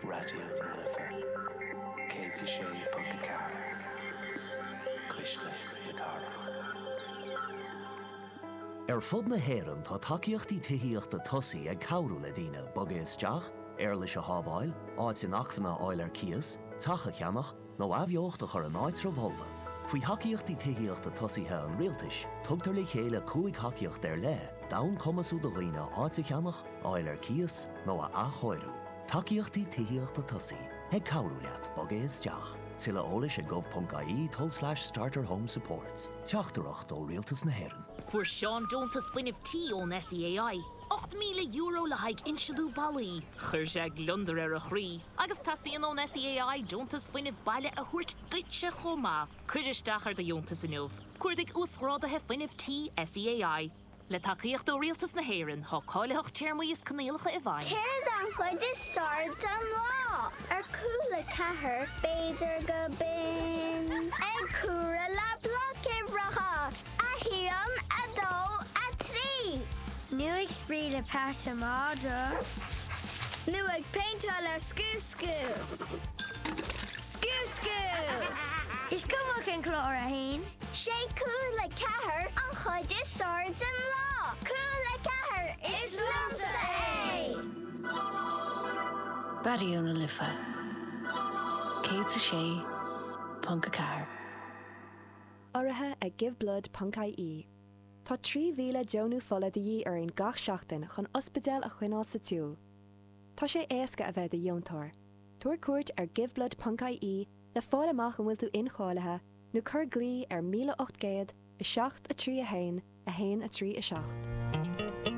Radio Lifa. Katie Shea Punkacar. Cuisle Ar fud na héireann tá takeíochtaí tithíochta tosaí ag cabhrú le daoine boga isteach, leis a hábháil, áit in achfanna áil ar cias, tacha cheannach, nó abheochta chur an áit revolva. Faoi hacaíochtaí tithíochta tosaithe an rialtais, tugtar le chéile cúig hacaíocht ar le, dán cumasú do dhaoine áit a cheannach, áil ar cias, nó a achóirú. Takeíochtaí tithíochta tosaí, ag cabhrú leat boga isteach. Tilla ólis a gov.ie/starter home supports. Teachtarach dó rialtas na héireann. Fuair Sean Jones fuinneamh tí ón SEAI. €8,000 le haig inseadú ballaí. Chuir sé glundar ar a chrí. Agus tastíon ón SEAI Jones fuinneamh baile a thuirt duitse chomá. Cuiristeach ar de Jones inniuh. Cuirdig úsrádathe fuinneamh tí SEAI. Le takeíocht ó rialtas na héireann, thá cáileach téirmíos canéalacha i bhain. Céir an chuid is sard an lá. Ar cúla cethir beidir go bin. Ag cúra le bloc racha. A híon a dó a trí. Nu ag spríd a pata máda. Nu ag painta le scú-scú. Scú-scú. Is cumach an clór a hain? Sé cúla cethir an chuid is sard an lá. Cúla cethir is lumsa é. Radio na Lifa. Katie Shea Punkacar. Áirithe ag giveblood.ie. Tá 3,000 Johnú fola de dhí ar an gach seachtain chun ospidéal a chuineáil sa túl. Tá sé éasca a bheith de diontóir. Tuair cuairt ar giveblood.ie le fáil amach an bhfuil tú inchállathe nó chur glí ar 1800 7 3 1 1 3 7.